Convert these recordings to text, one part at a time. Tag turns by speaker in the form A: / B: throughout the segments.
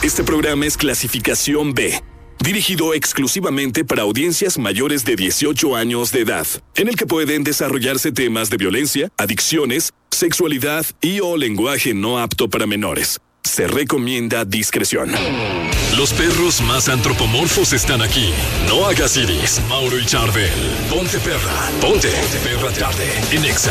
A: Este programa es clasificación B, dirigido exclusivamente para audiencias mayores de 18 años de edad, en el que pueden desarrollarse temas de violencia, adicciones, sexualidad y o lenguaje no apto para menores. Se recomienda discreción. Los perros más antropomorfos están aquí. No hagas iris. Mauro y Charbel. Ponte perra. Ponte perra tarde. En Exa.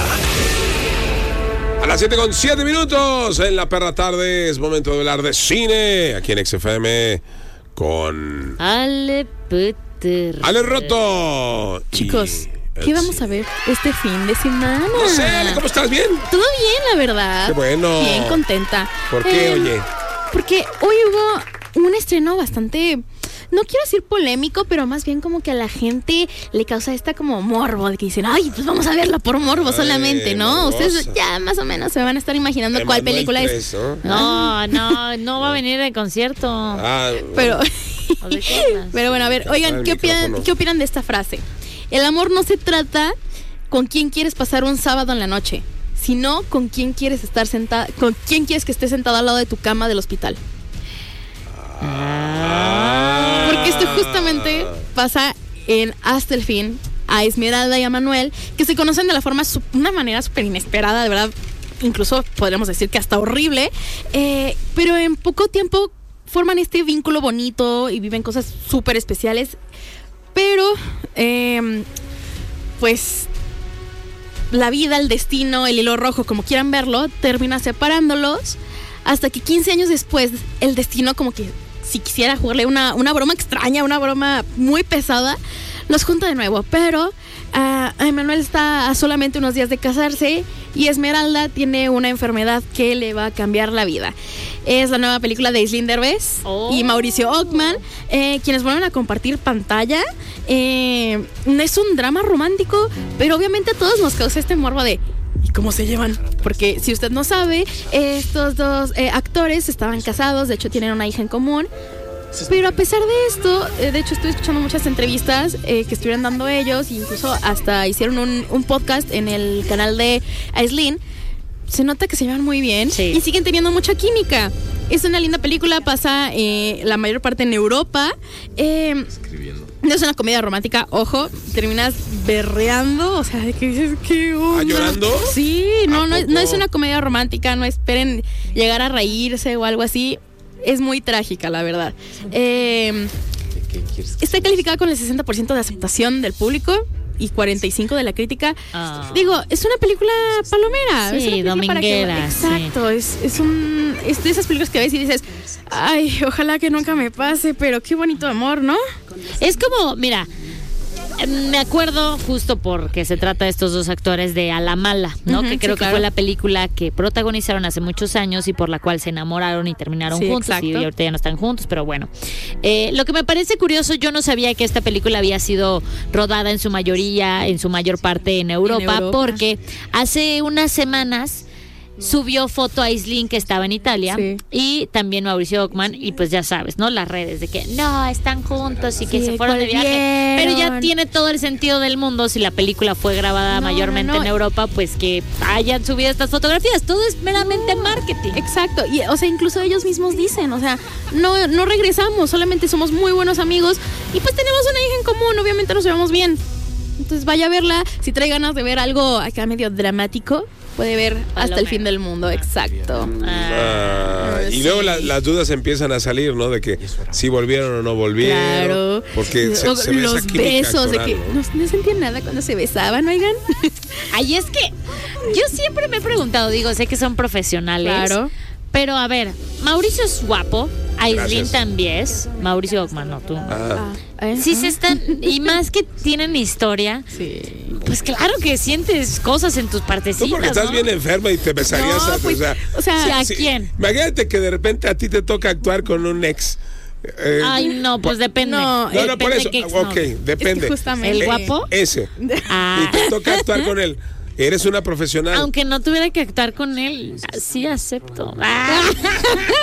B: A las 7:07 en la perra tarde es momento de hablar de cine. Aquí en XFM con
C: Ale Peter.
B: Ale Roto.
D: Chicos, ¿qué vamos a ver este fin de semana?
B: No sé, Ale, ¿cómo estás? ¿Bien?
D: Todo bien, la verdad.
B: Qué bueno.
D: Bien contenta.
B: ¿Por qué, oye?
D: Porque hoy hubo un estreno bastante, no quiero decir polémico, pero más bien como que a la gente le causa esta como morbo de que dicen, ay, pues vamos a verla por morbo solamente, ¿no?
B: morbosa.
D: Ustedes ya más o menos se van a estar imaginando cuál
B: Emanuel
D: película
B: 3,
D: es.
B: ¿no?
C: No va a venir al concierto.
D: Pero,
C: ¿O de qué hablas?
D: pero bueno, a ver, oigan, ¿qué opinan de esta frase? El amor no se trata con quién quieres pasar un sábado en la noche, sino con quién quieres estar sentada, con quién quieres que esté sentado al lado de tu cama del hospital. Porque esto justamente pasa en Hasta el Fin a Esmeralda y a Manuel, que se conocen de una manera súper inesperada, de verdad, incluso podríamos decir que hasta horrible, pero en poco tiempo forman este vínculo bonito y viven cosas súper especiales, pero pues la vida, el destino, el hilo rojo, como quieran verlo, termina separándolos hasta que 15 años después el destino, como que si quisiera jugarle una broma extraña, una broma muy pesada, los junta de nuevo. Pero Emanuel está a solamente unos días de casarse y Esmeralda tiene una enfermedad que le va a cambiar la vida. Es la nueva película de Aislinn Derbez y Mauricio Ockman, quienes vuelven a compartir pantalla. Es un drama romántico, pero obviamente a todos nos causa este morbo de ¿y cómo se llevan? Porque si usted no sabe, estos dos actores estaban casados, de hecho tienen una hija en común. Pero a pesar de esto, de hecho estoy escuchando muchas entrevistas que estuvieron dando ellos, incluso hasta hicieron un podcast en el canal de Aislinn. Se nota que se llevan muy bien y siguen teniendo mucha química. Es una linda película, pasa la mayor parte en Europa. No es una comedia romántica, ojo, terminas berreando, o sea, de que dices, ¿qué onda?
B: ¿Llorando?
D: Sí, no es una comedia romántica, no esperen llegar a reírse o algo así. Es muy trágica, la verdad. Está calificada con el 60% de aceptación del público y 45% de la crítica. Digo, es una película palomera.
C: Sí,
D: es una película
C: dominguera.
D: Exacto, sí. Es de esas películas que ves y dices, ay, ojalá que nunca me pase, pero qué bonito amor, ¿no?
C: Es como, mira, me acuerdo justo porque se trata de estos dos actores de A la Mala, ¿no? Que creo que fue la película que protagonizaron hace muchos años y por la cual se enamoraron y terminaron juntos. Exacto. Y ahorita ya no están juntos, pero bueno. Lo que me parece curioso, yo no sabía que esta película había sido rodada en su mayor parte en Europa. Porque hace unas semanas subió foto a Aislinn que estaba en Italia y también Mauricio Ockman y pues ya sabes, ¿no? Las redes de que no, están juntos y que se fueron de viaje, pero ya tiene todo el sentido del mundo si la película fue grabada mayormente en Europa, pues que hayan subido estas fotografías, todo es meramente marketing.
D: Exacto, y o sea, incluso ellos mismos dicen, o sea, no regresamos, solamente somos muy buenos amigos y pues tenemos una hija en común, obviamente nos llevamos bien. Entonces vaya a verla, si trae ganas de ver algo acá medio dramático, puede ver Hasta el Fin del Mundo, exacto.
B: Y luego las dudas empiezan a salir, ¿no? De que si volvieron o no volvieron. Claro. Porque se ve
D: los
B: esa química
D: besos, de que no sentían nada cuando se besaban, oigan.
C: Ay, es que yo siempre me he preguntado, digo, sé que son profesionales. Claro. Pero a ver, Mauricio es guapo, Aislinn también es. Mauricio Ockman, no tú. Sí se están, y más que tienen historia, pues claro que sientes cosas en tus partecitas.
B: Tú porque estás bien enferma y te besarías
C: ¿a quién?
B: Imagínate que de repente a ti te toca actuar con un ex.
C: Ay, no, pues depende.
B: No, por eso. Depende.
D: Es que justamente.
C: ¿El guapo?
B: Ese. Y te toca actuar con él. Eres una profesional.
C: Aunque no tuviera que actuar con él, sí acepto.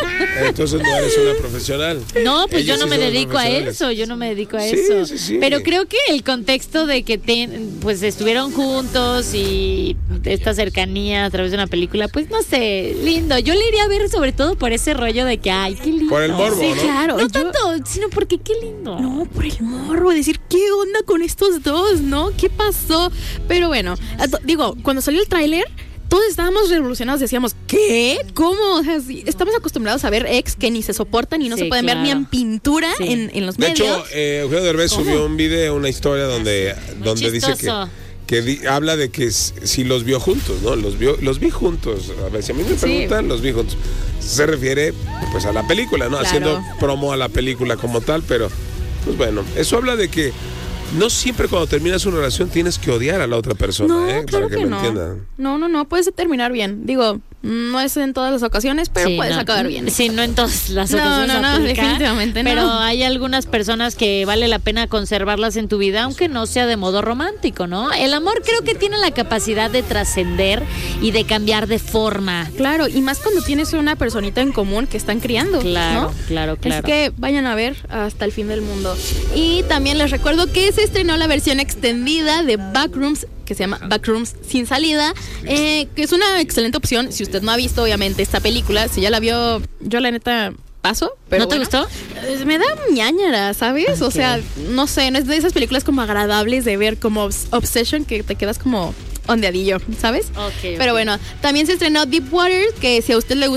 B: Entonces no eres una profesional.
C: No, pues
B: Ellos
C: yo no
B: sí
C: me
B: son
C: dedico a
B: profesionales.
C: eso, yo no me dedico a
B: Sí,
C: eso.
B: sí, sí.
C: Pero creo que el contexto de que pues estuvieron juntos y esta cercanía a través de una película, pues no sé, lindo. Yo le iría a ver sobre todo por ese rollo de que, ay, qué lindo.
B: Por el morbo,
D: Sí,
B: ¿no?
D: claro.
C: No
D: yo-
C: tanto, sino porque qué lindo.
D: No, por el morro, decir, ¿qué onda con estos dos, no? ¿Qué pasó? Pero bueno, digo, cuando salió el tráiler, todos estábamos revolucionados, decíamos, ¿qué? ¿Cómo? O sea, sí, estamos acostumbrados a ver ex que ni se soportan y no
C: Sí,
D: se pueden ver ni
C: claro.
D: en pintura
C: Sí.
D: en los
B: De
D: medios.
B: hecho, Eugenio Derbez subió un video, una historia donde dice
C: chistoso.
B: que habla de que si los vio juntos, ¿no? Los vi juntos. A ver, si a mí me preguntan, los vi juntos. Se refiere pues a la película, ¿no?
D: Claro.
B: Haciendo promo a la película como tal, pero pues bueno, eso habla de que no siempre cuando terminas una relación tienes que odiar a la otra persona,
D: No, claro
B: para que
D: que
B: me
D: no.
B: entiendan.
D: No, puedes terminar bien. Digo, no es en todas las ocasiones, pero
C: Sí,
D: puedes
C: no,
D: acabar bien.
C: Sí, no en todas las
D: No,
C: ocasiones
D: no,
C: aplica,
D: definitivamente no.
C: pero hay algunas personas que vale la pena conservarlas en tu vida, aunque no sea de modo romántico, ¿no? El amor creo que tiene la capacidad de trascender y de cambiar de forma.
D: Claro, y más cuando tienes una personita en común que están criando.
C: Claro,
D: ¿no?
C: claro.
D: Así que vayan a ver hasta el fin del mundo. Y también les recuerdo que se estrenó la versión extendida de Backrooms, que se llama Backrooms sin salida, que es una excelente opción. Si usted no ha visto, obviamente, esta película, si ya la vio, yo la neta paso. Pero
C: ¿No te gustó?
D: Me da ñañara, ¿sabes? O
C: Ok.
D: sea, no sé, no es de esas películas como agradables de ver, como Obsession, que te quedas como ondeadillo, ¿sabes?
C: Ok,
D: Pero bueno, también se estrenó Deep Water, que si a usted le gusta